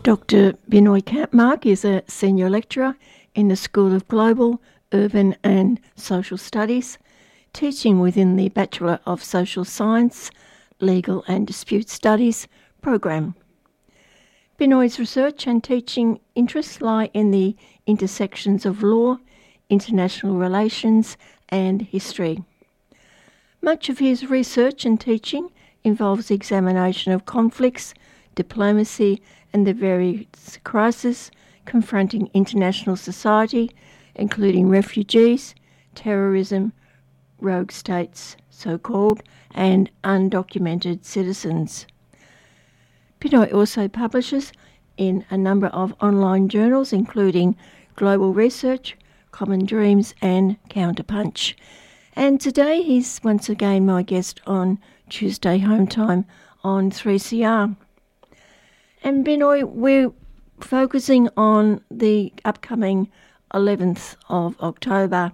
Dr. Binoy Kampmark is a senior lecturer in the School of Global, Urban and Social Studies, teaching within the Bachelor of Social Science, Legal and Dispute Studies program. Binoy's research and teaching interests lie in the intersections of law, international relations and history. Much of his research and teaching involves the examination of conflicts, diplomacy and the various crises confronting international society, including refugees, terrorism, rogue states, so-called, and undocumented citizens. Binoy also publishes in a number of online journals, including Global Research, Common Dreams, and Counterpunch. And today he's once again my guest on Tuesday Home Time on 3CR. And Binoy, we're focusing on the upcoming 11th of October,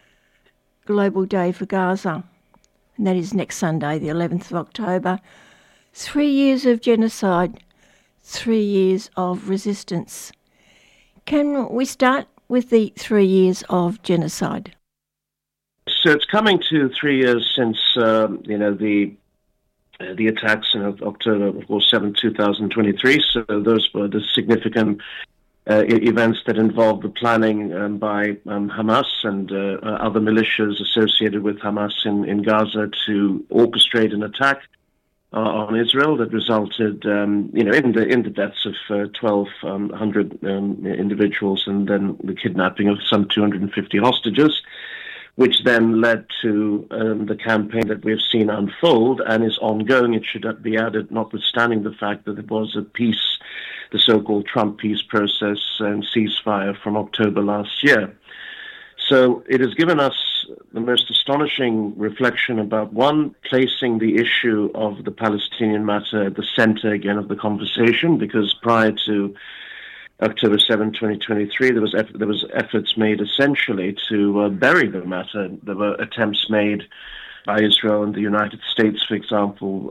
Global Day for Gaza. And that is next Sunday, the 11th of October. 3 years of genocide, 3 years of resistance. Can we start with the 3 years of genocide? So it's coming to 3 years since, the attacks in October 7, 2023. So those were the significant events that involved the planning by Hamas and other militias associated with Hamas in Gaza to orchestrate an attack on Israel that resulted, in the deaths of 1,200 individuals and then the kidnapping of some 250 hostages, which then led to the campaign that we've seen unfold and is ongoing. It should be added, notwithstanding the fact that it was a peace, the so-called Trump peace process and ceasefire from October last year. So it has given us the most astonishing reflection about, one, placing the issue of the Palestinian matter at the center again of the conversation, because prior to October 7, 2023, there was efforts made essentially to bury the matter. There were attempts made by Israel and the United States, for example,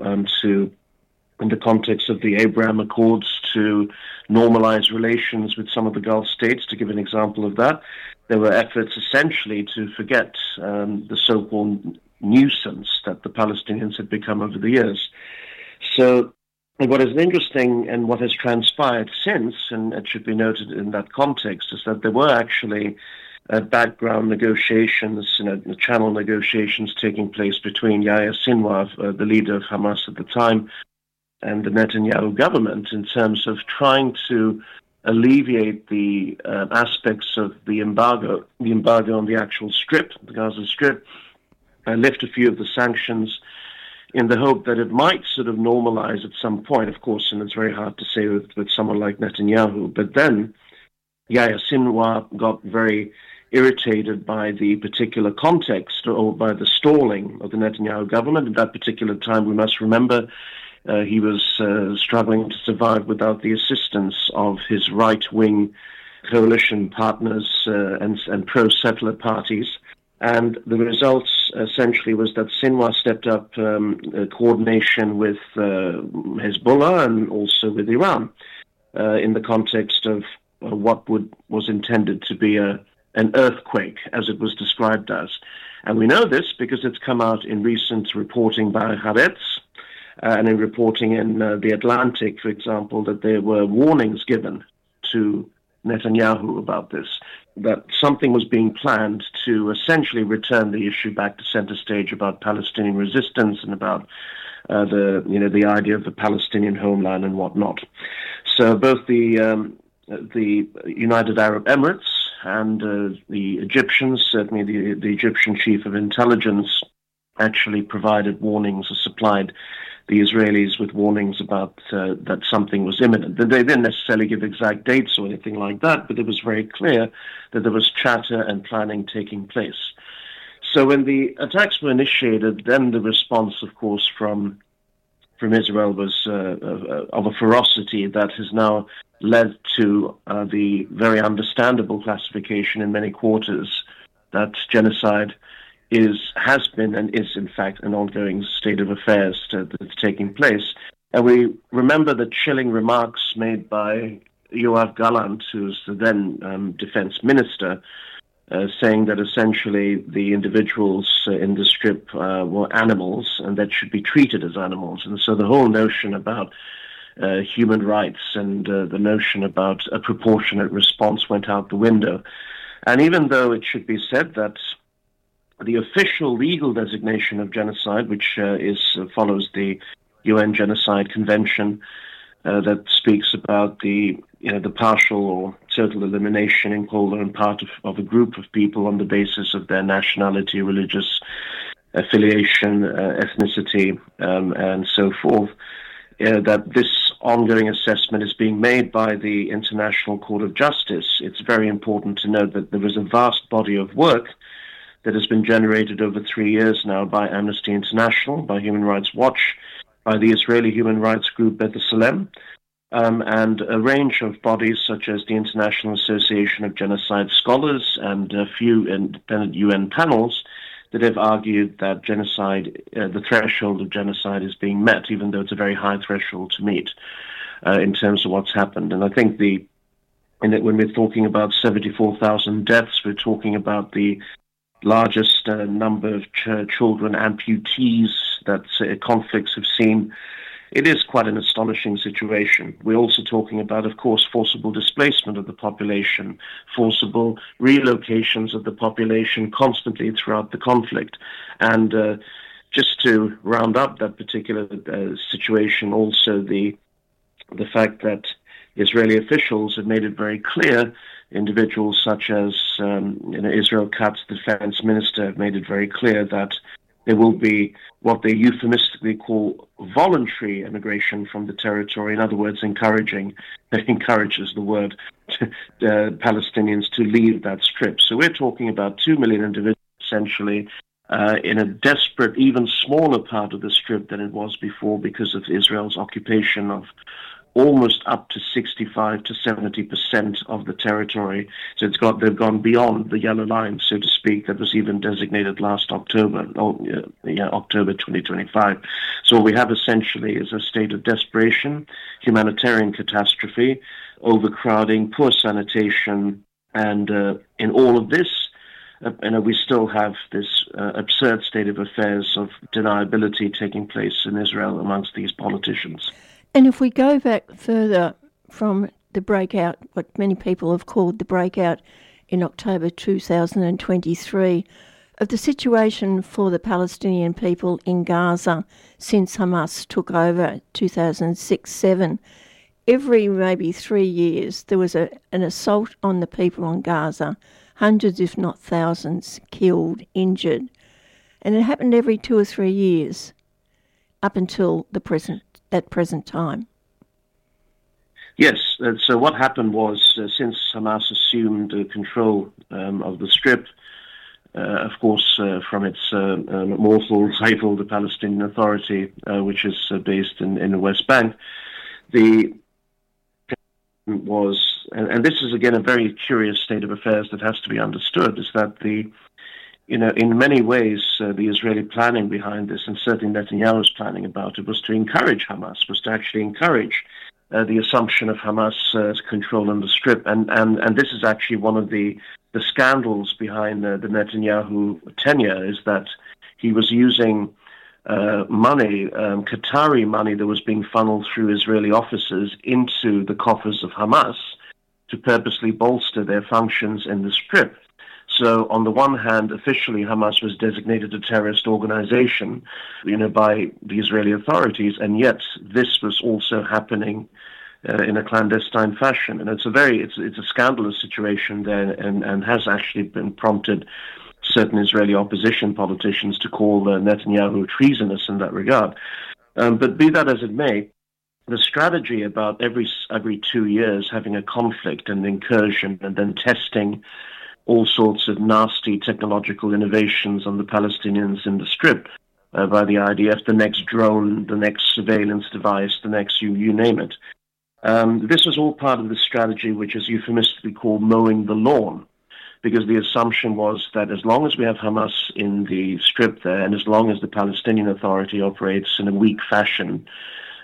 in the context of the Abraham Accords, to normalize relations with some of the Gulf states. To give an example of that, there were efforts essentially to forget the so-called nuisance that the Palestinians had become over the years. So what is interesting and what has transpired since, and it should be noted in that context, is that there were actually background negotiations, channel negotiations taking place between Yahya Sinwar, the leader of Hamas at the time, and the Netanyahu government in terms of trying to alleviate the aspects of the embargo on the actual strip, the Gaza Strip, lift a few of the sanctions in the hope that it might sort of normalize at some point, of course, and it's very hard to say with someone like Netanyahu. But then Yahya Sinwar got very irritated by the particular context or by the stalling of the Netanyahu government. At that particular time, we must remember, he was struggling to survive without the assistance of his right-wing coalition partners and pro-settler parties. And the results essentially was that Sinwar stepped up coordination with Hezbollah and also with Iran in the context of what was intended to be an earthquake, as it was described as. And we know this because it's come out in recent reporting by Haaretz, and in reporting in The Atlantic, for example, that there were warnings given to Netanyahu about this, that something was being planned to essentially return the issue back to center stage about Palestinian resistance and about the idea of the Palestinian homeland and whatnot. So both the United Arab Emirates and the Egyptians, certainly the Egyptian chief of intelligence, actually provided warnings or supplied the Israelis with warnings about that something was imminent. They didn't necessarily give exact dates or anything like that, but it was very clear that there was chatter and planning taking place. So when the attacks were initiated, then the response, of course, from Israel was of a ferocity that has now led to the very understandable classification in many quarters that genocide has been and is in fact an ongoing state of affairs that's taking place. And we remember the chilling remarks made by Yoav Gallant, who's the then defense minister, saying that essentially the individuals in the strip were animals and that should be treated as animals. And so the whole notion about human rights and the notion about a proportionate response went out the window. And even though it should be said that the official legal designation of genocide, which follows the UN Genocide Convention, that speaks about the partial or total elimination in whole or in part of a group of people on the basis of their nationality, religious affiliation, ethnicity, and so forth, that this ongoing assessment is being made by the International Court of Justice. It's very important to note that there is a vast body of work that has been generated over 3 years now by Amnesty International, by Human Rights Watch, by the Israeli human rights group B'Tselem, and a range of bodies such as the International Association of Genocide Scholars and a few independent UN panels that have argued that genocide, the threshold of genocide is being met, even though it's a very high threshold to meet in terms of what's happened. And I think when we're talking about 74,000 deaths, we're talking about the largest number of children amputees that conflicts have seen. It is quite an astonishing situation. We're also talking about, of course, forcible displacement of the population, forcible relocations of the population constantly throughout the conflict. And just to round up that particular situation, also the fact that Israeli officials have made it very clear, individuals such as Israel Katz, the defense minister, have made it very clear that there will be what they euphemistically call voluntary immigration from the territory. In other words, encourages the word, Palestinians to leave that strip. So we're talking about 2 million individuals essentially in a desperate, even smaller part of the strip than it was before because of Israel's occupation of almost up to 65 to 70% of the territory. So they've gone beyond the yellow line, so to speak, that was even designated last October, October 2025. So what we have essentially is a state of desperation, humanitarian catastrophe, overcrowding, poor sanitation, and in all of this, we still have this absurd state of affairs of deniability taking place in Israel amongst these politicians. And if we go back further from the breakout, what many people have called the breakout in October 2023, of the situation for the Palestinian people in Gaza since Hamas took over 2006-07, every maybe 3 years there was an assault on the people on Gaza, hundreds if not thousands killed, injured. And it happened every 2 or 3 years up until that present time. Yes, so what happened was since Hamas assumed control of the Strip, of course, from its mortal rival, the Palestinian Authority, which is based in the West Bank, and this is again a very curious state of affairs that has to be understood, is that in many ways, the Israeli planning behind this, and certainly Netanyahu's planning about it, was to encourage Hamas, was to actually encourage the assumption of Hamas control on the Strip. And this is actually one of the scandals behind the Netanyahu tenure, is that he was using money, Qatari money that was being funneled through Israeli officers into the coffers of Hamas to purposely bolster their functions in the Strip. So on the one hand, officially Hamas was designated a terrorist organization, by the Israeli authorities, and yet this was also happening in a clandestine fashion. And it's a scandalous situation there, and has actually been prompted certain Israeli opposition politicians to call Netanyahu treasonous in that regard. But be that as it may, the strategy about every 2 years having a conflict and incursion and then testing all sorts of nasty technological innovations on the Palestinians in the Strip by the IDF, the next drone, the next surveillance device, the next you name it. This was all part of the strategy which is euphemistically called mowing the lawn, because the assumption was that as long as we have Hamas in the Strip there, and as long as the Palestinian Authority operates in a weak fashion,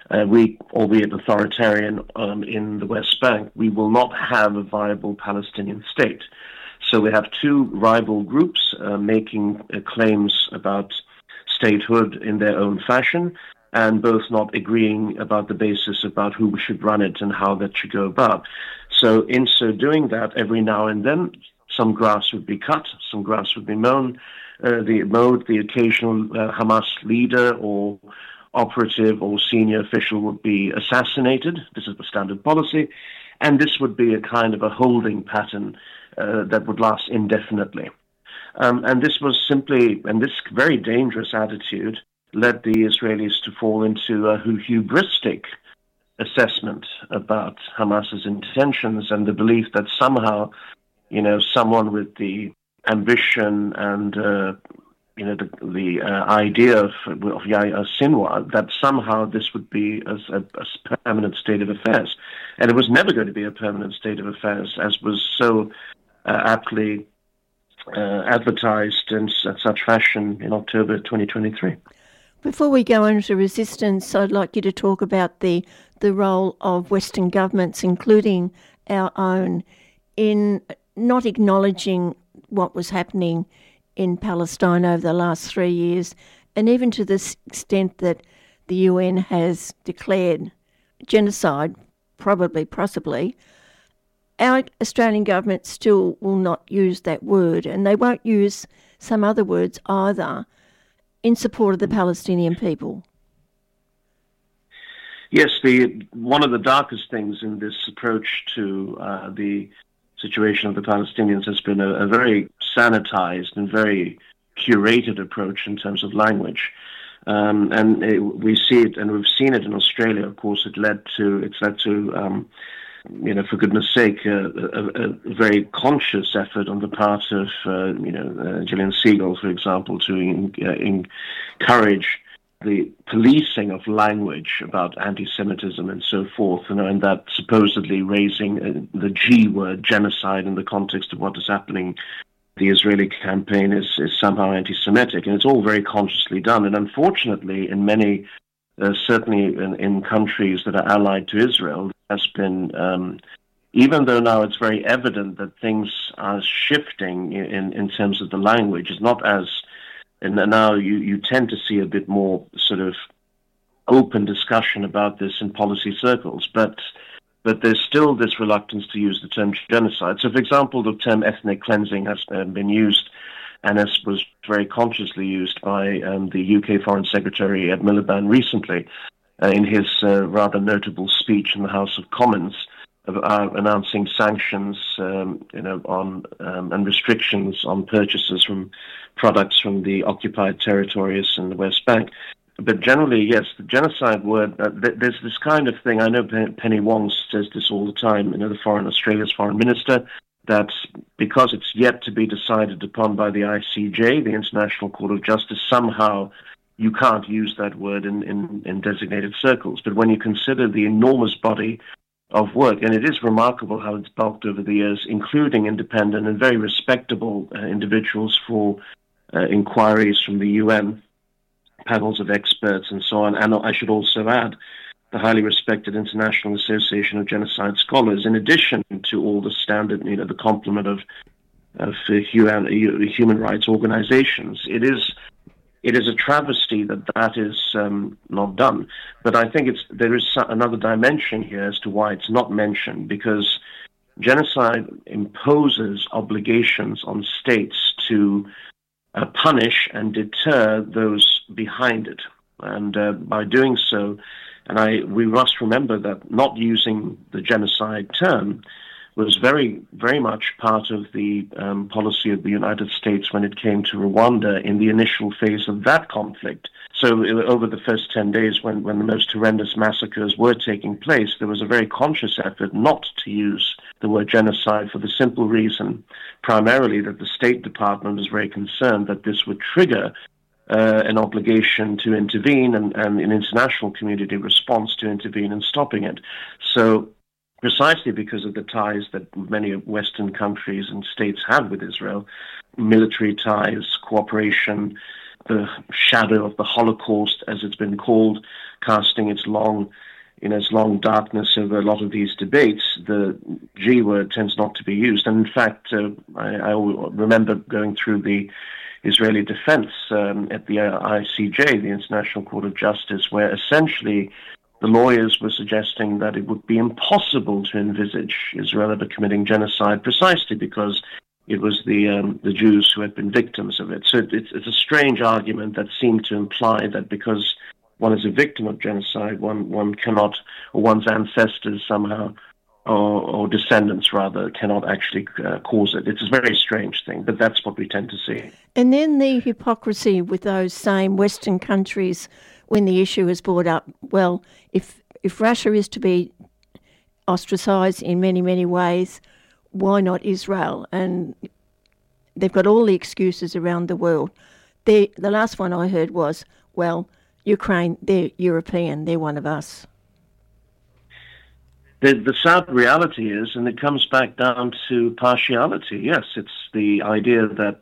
weak, albeit authoritarian, in the West Bank, we will not have a viable Palestinian state. So we have two rival groups making claims about statehood in their own fashion, and both not agreeing about the basis about who should run it and how that should go about. So in so doing that, every now and then, some grass would be cut, some grass would be mown. The occasional Hamas leader or operative or senior official would be assassinated. This is the standard policy. And this would be a kind of a holding pattern that would last indefinitely. And this very dangerous attitude led the Israelis to fall into a hubristic assessment about Hamas's intentions and the belief that somehow, someone with the ambition and the idea of Yahya Sinwar, that somehow this would be a permanent state of affairs. And it was never going to be a permanent state of affairs, as was so aptly advertised in such fashion in October 2023. Before we go into resistance, I'd like you to talk about the role of Western governments, including our own, in not acknowledging what was happening in Palestine over the last 3 years, and even to the extent that the UN has declared genocide, possibly. Our Australian government still will not use that word, and they won't use some other words either in support of the Palestinian people. Yes, one of the darkest things in this approach to the situation of the Palestinians has been a very sanitized and very curated approach in terms of language. We see it, and we've seen it in Australia. Of course, it's led to, for goodness sake, a very conscious effort on the part of, Gillian Segal, for example, to encourage the policing of language about anti-Semitism and so forth, and that supposedly raising the G word, genocide, in the context of what is happening. The Israeli campaign is somehow anti-Semitic, and it's all very consciously done. And unfortunately, in many, certainly in countries that are allied to Israel, has been, even though now it's very evident that things are shifting in terms of the language, it's not as, and now you tend to see a bit more sort of open discussion about this in policy circles, but there's still this reluctance to use the term genocide. So, for example, the term ethnic cleansing has been used, and as was very consciously used by the UK Foreign Secretary Ed Miliband recently in his rather notable speech in the House of Commons, announcing sanctions, on and restrictions on purchases from products from the occupied territories in the West Bank. But generally, yes, the genocide word, there's this kind of thing. I know Penny Wong says this all the time, Australia's foreign minister, that because it's yet to be decided upon by the ICJ, the International Court of Justice, somehow you can't use that word in designated circles. But when you consider the enormous body of work, and it is remarkable how it's bulked over the years, including independent and very respectable individuals for inquiries from the UN, panels of experts and so on. And I should also add the highly respected International Association of Genocide Scholars, in addition to all the standard, the complement of human rights organizations. It is a travesty that is not done. But I think there is another dimension here as to why it's not mentioned, because genocide imposes obligations on states to punish and deter those behind it. And by doing so, we must remember that not using the genocide term was very, very much part of the policy of the United States when it came to Rwanda in the initial phase of that conflict. So over the first 10 days when the most horrendous massacres were taking place, there was a very conscious effort not to use the word genocide for the simple reason, primarily, that the State Department was very concerned that this would trigger an obligation to intervene and an international community response to intervene in stopping it. So precisely because of the ties that many Western countries and states have with Israel, military ties, cooperation, the shadow of the Holocaust, as it's been called, casting its long darkness over a lot of these debates, the G word tends not to be used. And in fact, I remember going through the Israeli defense at the ICJ, the International Court of Justice, where essentially the lawyers were suggesting that it would be impossible to envisage Israel ever committing genocide precisely because it was the Jews who had been victims of it. So it's a strange argument that seemed to imply that because one is a victim of genocide, one cannot, or one's ancestors somehow, or descendants rather, cannot actually cause it. It's a very strange thing, but that's what we tend to see. And then the hypocrisy with those same Western countries when the issue is brought up. Well, if Russia is to be ostracised in many, many ways, why not Israel? And they've got all the excuses around the world. The last one I heard was, well, Ukraine, they're European, they're one of us. The sad reality is, and it comes back down to partiality, yes, it's the idea that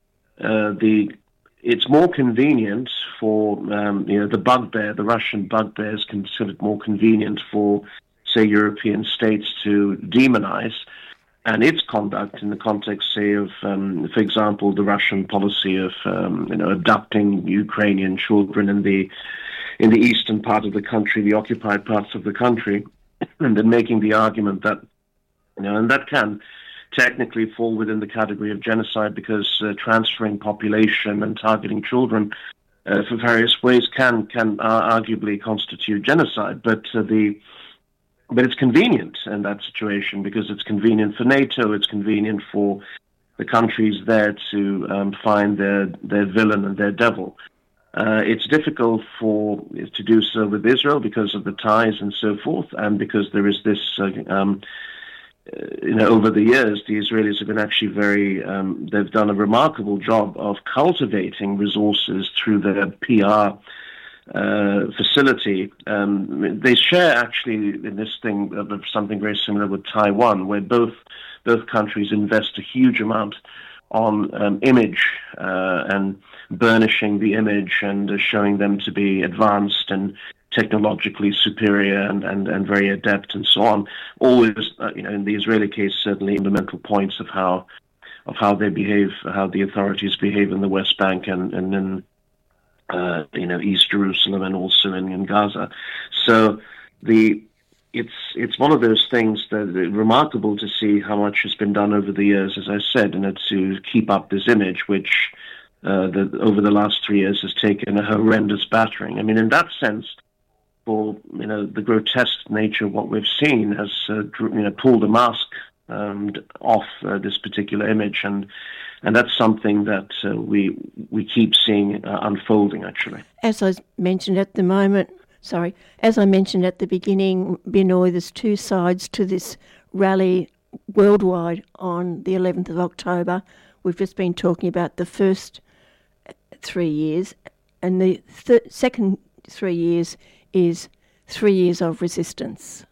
it's more convenient for, the Russian bugbear is considered more convenient for, say, European states to demonize, and its conduct in the context, say, of, for example, the Russian policy of, abducting Ukrainian children in the eastern part of the country, the occupied parts of the country, and then making the argument that, and that can technically fall within the category of genocide because transferring population and targeting children for various ways can arguably constitute genocide. But it's convenient in that situation because it's convenient for NATO, it's convenient for the countries there to find their villain and their devil. It's difficult to do so with Israel because of the ties and so forth, and because there is this, over the years, the Israelis have been actually they've done a remarkable job of cultivating resources through their PR facility. They share actually in this thing of something very similar with Taiwan, where both countries invest a huge amount on image and burnishing the image and showing them to be advanced and technologically superior and very adept and so on. Always, in the Israeli case, certainly fundamental points of how they behave, how the authorities behave in the West Bank and in East Jerusalem and also in Gaza. So it's one of those things that remarkable to see how much has been done over the years, as I said, to keep up this image, which over the last 3 years has taken a horrendous battering. I mean, in that sense, for the grotesque nature of what we've seen has pulled the mask off this particular image, and that's something that we keep seeing unfolding. Actually, as I mentioned at the beginning, Binoy, there's two sides to this rally worldwide on the 11th of October. We've just been talking about the first 3 years, and the second 3 years is 3 years of resistance.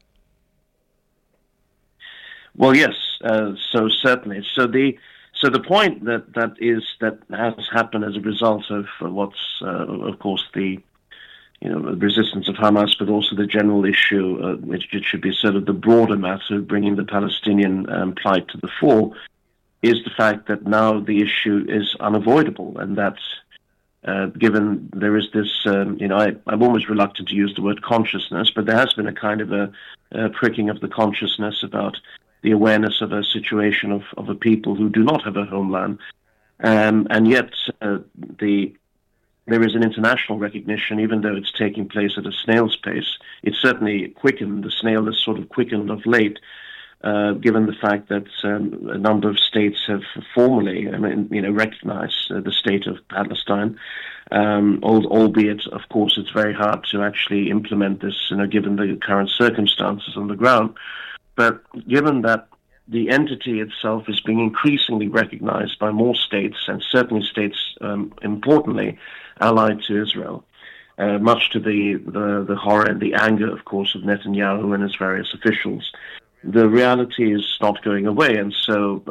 Well, yes, so certainly. So the point that has happened as a result of what's, of course, the resistance of Hamas, but also the general issue, which it should be sort of the broader matter of bringing the Palestinian plight to the fore, is the fact that now the issue is unavoidable, and that's given there is this, I'm almost reluctant to use the word consciousness, but there has been a kind of a pricking of the consciousness about the awareness of a situation of a people who do not have a homeland, and yet there is an international recognition, even though it's taking place at a snail's pace. It's certainly quickened. The snail has sort of quickened of late, given the fact that a number of states have formally, recognized the state of Palestine, albeit, of course, it's very hard to actually implement this, given the current circumstances on the ground. But given that the entity itself is being increasingly recognized by more states, and certainly states, importantly, allied to Israel, much to the horror and the anger, of course, of Netanyahu and his various officials, the reality is not going away. And so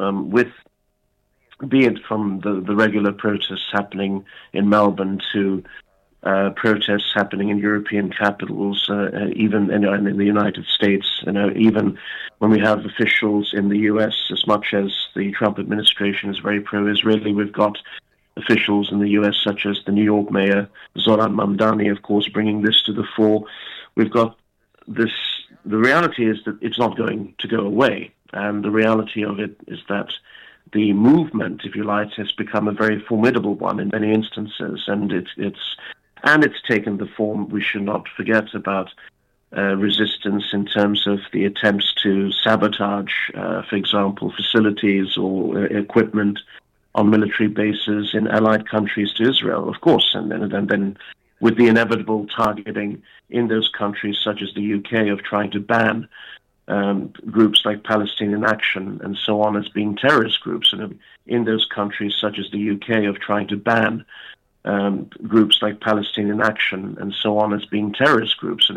be it from the regular protests happening in Melbourne to protests happening in European capitals, even in the United States. Even when we have officials in the U.S., as much as the Trump administration is very pro-Israeli, we've got officials in the U.S., such as the New York Mayor Zohran Mamdani, of course, bringing this to the fore. We've got this. The reality is that it's not going to go away, and the reality of it is that the movement, if you like, has become a very formidable one in many instances, and it's taken the form, we should not forget, about resistance in terms of the attempts to sabotage, for example, facilities or equipment on military bases in allied countries to Israel, of course, and then with the inevitable targeting in those countries, such as the UK, of trying to ban groups like Palestinian Action and so on as being terrorist groups, and in those countries, such as the UK, of trying to ban groups like Palestinian Action and so on as being terrorist groups.